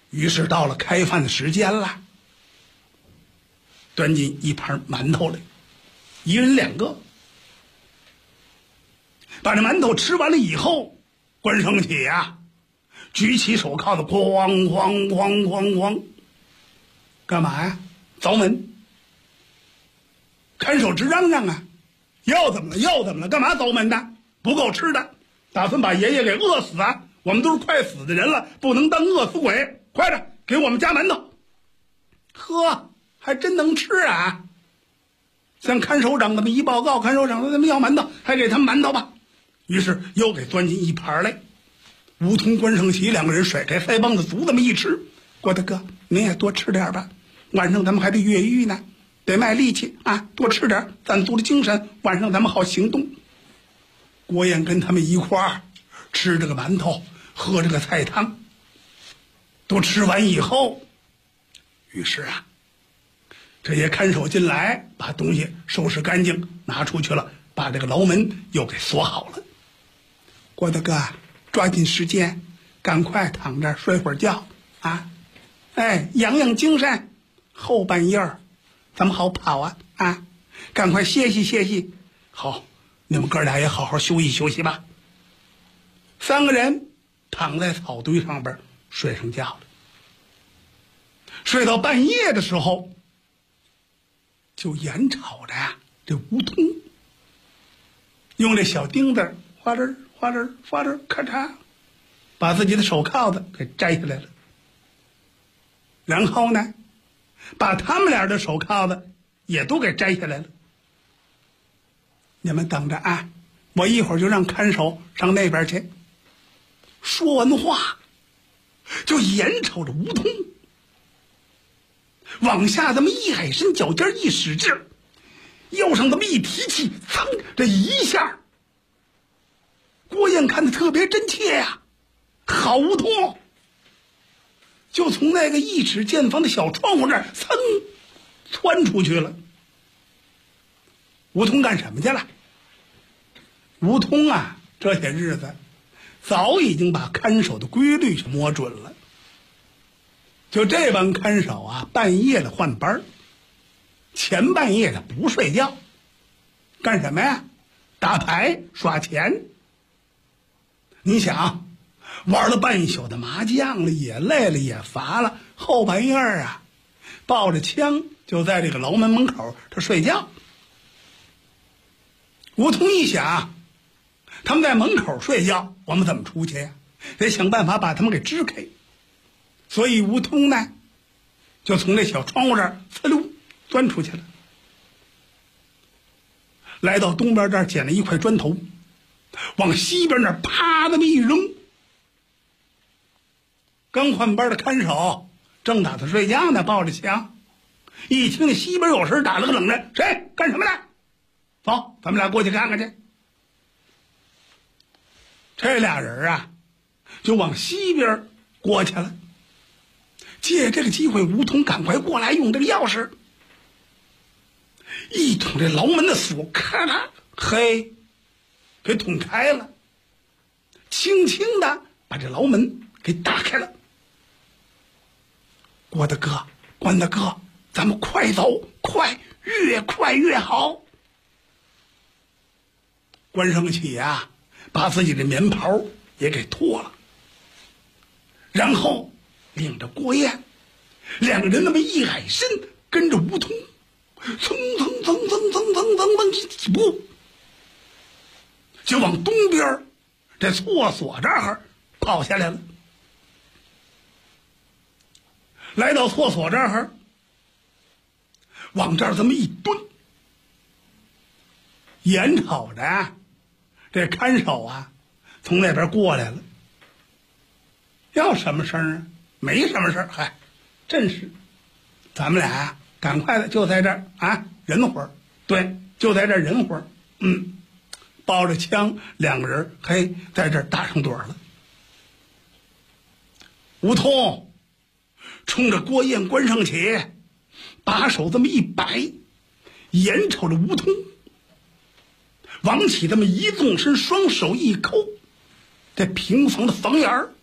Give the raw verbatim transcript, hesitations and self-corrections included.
于是到了开饭的时间了，端进一盘馒头来，一人两个。把这馒头吃完了以后，关胜起呀、啊，举起手铐子，哐哐哐哐哐，干嘛呀？凿门。看守直嚷嚷啊，要怎么了？要怎么了？干嘛凿门的？不够吃的，打算把爷爷给饿死啊！我们都是快死的人了，不能当饿死鬼。快点给我们加馒头。呵，还真能吃啊！向看守长这么一报告，看守长说：“咱们要馒头，还给他们馒头吧。”于是又给端进一盘来。吴通、关胜喜两个人甩开腮帮子，足这么一吃。郭大哥，您也多吃点吧，晚上咱们还得越狱呢，得卖力气啊，多吃点，攒足了精神，晚上咱们好行动。郭燕跟他们一块儿吃这个馒头，喝这个菜汤。都吃完以后，于是啊，这些看守进来，把东西收拾干净，拿出去了，把这个牢门又给锁好了。郭大哥，抓紧时间，赶快躺着睡会儿觉啊！哎，养养精神，后半夜儿咱们好跑啊啊！赶快歇息歇息。好，你们哥俩也好好休息休息吧。三个人躺在草堆上边睡上觉了。睡到半夜的时候，就眼瞅着呀，这吴通用这小钉子哗吱哗吱哗吱咔嚓，把自己的手铐子给摘下来了。然后呢，把他们俩的手铐子也都给摘下来了。你们等着啊，我一会儿就让看守上那边去。说完话，就眼瞅着吴通往下这么一矮身，脚尖一使劲，腰上这么一提气，噌，这一下，郭燕看得特别真切呀、啊，好吴通就从那个一尺见方的小窗户那儿噌窜出去了。吴通干什么去了？吴通啊，这些日子早已经把看守的规律是摸准了。就这帮看守啊，半夜的换班，前半夜的不睡觉，干什么呀？打牌耍钱。你想，玩了半宿的麻将了，也累了也乏了，后半夜啊，抱着枪就在这个牢门门口他睡觉。吴通一想，他们在门口睡觉，我们怎么出去呀？得想办法把他们给支开。所以吴通呢，就从那小窗户这儿呲溜钻出去了，来到东边这儿捡了一块砖头，往西边那儿啪那么一扔。刚换班的看守正打算睡觉呢，抱着枪，一听西边有声，打了个冷战：“谁干什么呢？走，咱们俩过去看看去。”这俩人啊，就往西边过去了。借这个机会，吴通赶快过来，用这个钥匙一捅这牢门的锁，咔啦，嘿，给捅开了，轻轻的把这牢门给打开了。郭大哥，关大哥，咱们快走，快，越快越好。关胜喜啊，把自己的棉袍也给脱了，然后领着郭燕，两个人那么一矮身，跟着吴通，蹭蹭蹭蹭蹭蹭蹭蹭几步，就往东边这厕所这儿跑下来了。来到厕所这儿，往这儿这么一蹲，眼瞅着这看守啊从那边过来了。要什么事儿啊？没什么事儿，嗨，正是咱们俩呀，赶快的就在这儿啊，人会儿，对，就在这儿人会儿，嗯，抱着枪，两个人嘿，在这儿打上盹了。吴通冲着郭燕、关胜起，把手这么一摆，眼瞅着吴通往起这么一纵身，双手一抠，这平房的房檐儿